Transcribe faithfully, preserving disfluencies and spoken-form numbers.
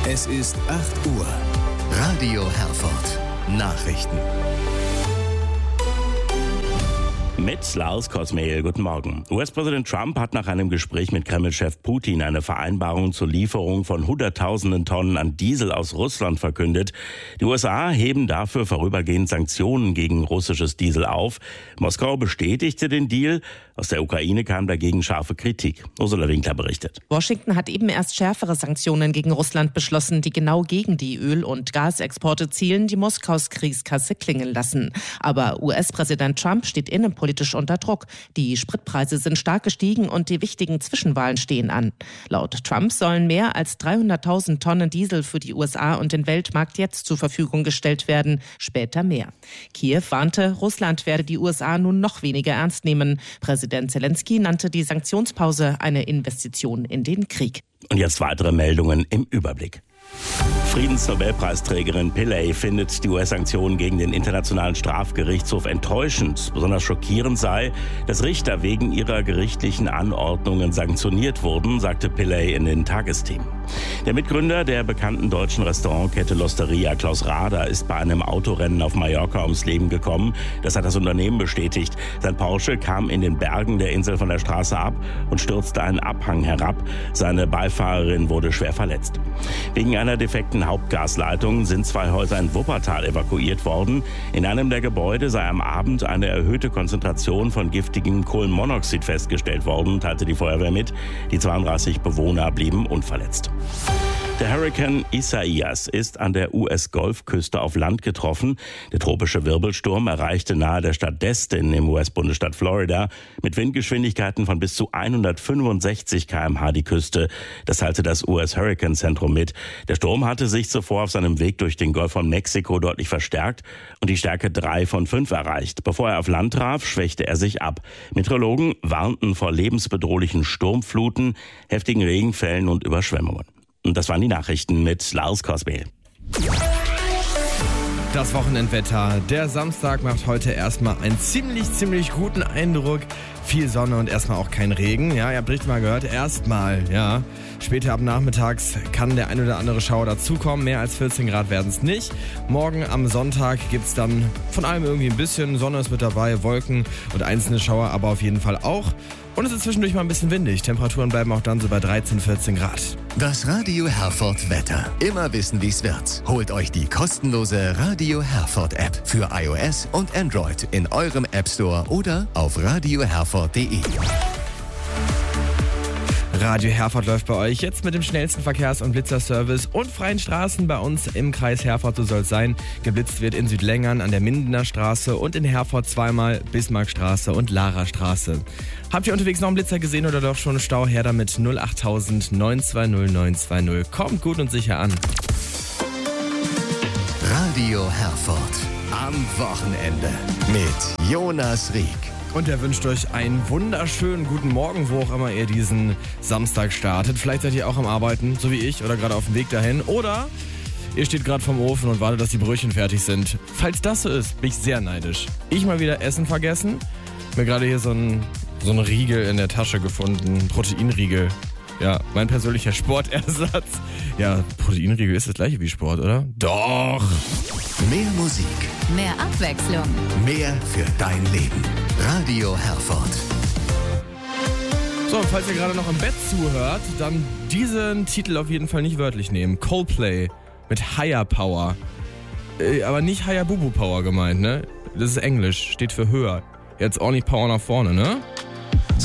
Es ist acht Uhr. Radio Herford. Nachrichten. Mit Lars Kosmehl, guten Morgen. U S-Präsident Trump hat nach einem Gespräch mit Kreml-Chef Putin eine Vereinbarung zur Lieferung von Hunderttausenden Tonnen an Diesel aus Russland verkündet. Die U S A heben dafür vorübergehend Sanktionen gegen russisches Diesel auf. Moskau bestätigte den Deal. Aus der Ukraine kam dagegen scharfe Kritik. Ursula Winkler berichtet. Washington hat eben erst schärfere Sanktionen gegen Russland beschlossen, die genau gegen die Öl- und Gasexporte zielen, die Moskaus Kriegskasse klingen lassen. Aber U S-Präsident Trump steht innenpolitisch unter Druck. Die Spritpreise sind stark gestiegen und die wichtigen Zwischenwahlen stehen an. Laut Trump sollen mehr als dreihunderttausend Tonnen Diesel für die U S A und den Weltmarkt jetzt zur Verfügung gestellt werden, später mehr. Kiew warnte, Russland werde die U S A nun noch weniger ernst nehmen. Präsident Zelensky nannte die Sanktionspause eine Investition in den Krieg. Und jetzt weitere Meldungen im Überblick. Friedensnobelpreisträgerin Pillay findet die U S-Sanktionen gegen den Internationalen Strafgerichtshof enttäuschend. Besonders schockierend sei, dass Richter wegen ihrer gerichtlichen Anordnungen sanktioniert wurden, sagte Pillay in den Tagesthemen. Der Mitgründer der bekannten deutschen Restaurantkette L'Osteria, Klaus Rader, ist bei einem Autorennen auf Mallorca ums Leben gekommen. Das hat das Unternehmen bestätigt. Sein Porsche kam in den Bergen der Insel von der Straße ab und stürzte einen Abhang herab. Seine Beifahrerin wurde schwer verletzt. Wegen einer defekten Hauptgasleitung sind zwei Häuser in Wuppertal evakuiert worden. In einem der Gebäude sei am Abend eine erhöhte Konzentration von giftigem Kohlenmonoxid festgestellt worden, teilte die Feuerwehr mit. Die zweiunddreißig Bewohner blieben unverletzt. Der Hurrikan Isaias ist an der U S-Golfküste auf Land getroffen. Der tropische Wirbelsturm erreichte nahe der Stadt Destin im U S-Bundesstaat Florida mit Windgeschwindigkeiten von bis zu hundertfünfundsechzig Kilometer pro Stunde die Küste. Das teilte das U S-Hurrikanzentrum mit. Der Sturm hatte sich zuvor auf seinem Weg durch den Golf von Mexiko deutlich verstärkt und die Stärke drei von fünf erreicht. Bevor er auf Land traf, schwächte er sich ab. Meteorologen warnten vor lebensbedrohlichen Sturmfluten, heftigen Regenfällen und Überschwemmungen. Und das waren die Nachrichten mit Lars Kosmehl. Das Wochenendwetter. Der Samstag macht heute erstmal einen ziemlich, ziemlich guten Eindruck. Viel Sonne und erstmal auch kein Regen. Ja, ihr habt richtig mal gehört. Erstmal, ja. Später ab nachmittags kann der ein oder andere Schauer dazukommen. Mehr als vierzehn Grad werden es nicht. Morgen am Sonntag gibt es dann von allem irgendwie ein bisschen. Sonne ist mit dabei, Wolken und einzelne Schauer, aber auf jeden Fall auch. Und es ist zwischendurch mal ein bisschen windig. Temperaturen bleiben auch dann so bei dreizehn, vierzehn Grad. Das Radio Herford Wetter. Immer wissen, wie es wird. Holt euch die kostenlose Radio Herford App für iOS und Android in eurem App Store oder auf radio herford punkt de. Radio Herford läuft bei euch jetzt mit dem schnellsten Verkehrs- und Blitzerservice und freien Straßen bei uns im Kreis Herford, so soll es sein. Geblitzt wird in Südlängern an der Mindener Straße und in Herford zweimal Bismarckstraße und Larastraße. Habt ihr unterwegs noch einen Blitzer gesehen oder doch schon Stau? Her damit null acht neun zwei null neun zwei null. Kommt gut und sicher an. Radio Herford am Wochenende mit Jonas Rieck. Und er wünscht euch einen wunderschönen guten Morgen, wo auch immer ihr diesen Samstag startet. Vielleicht seid ihr auch am Arbeiten, so wie ich, oder gerade auf dem Weg dahin. Oder ihr steht gerade vorm Ofen und wartet, dass die Brötchen fertig sind. Falls das so ist, bin ich sehr neidisch. Ich mal wieder Essen vergessen. Mir gerade hier so ein, so ein Riegel in der Tasche gefunden, ein Proteinriegel. Ja, mein persönlicher Sportersatz. Ja, Proteinriegel ist das gleiche wie Sport, oder? Doch! Mehr Musik. Mehr Abwechslung. Mehr für dein Leben. Radio Herford. So, und falls ihr gerade noch im Bett zuhört, dann diesen Titel auf jeden Fall nicht wörtlich nehmen. Coldplay mit Higher Power. Äh, aber nicht Higher Bubu Power gemeint, ne? Das ist Englisch, steht für höher. Jetzt ordentlich Power nach vorne, ne?